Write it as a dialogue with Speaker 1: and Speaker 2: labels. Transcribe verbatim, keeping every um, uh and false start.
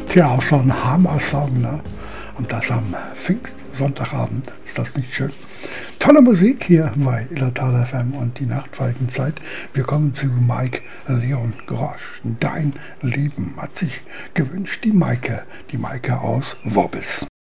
Speaker 1: Tja, auch so ein Hammer-Song, ne? Und das am Pfingstsonntagabend. Ist das nicht schön? Tolle Musik hier bei Illertal F M und die Nachtfalkenzeit. Wir kommen zu Mike Leon Grosch. Dein Leben hat sich gewünscht, die Maike, die Maike aus Wobbis.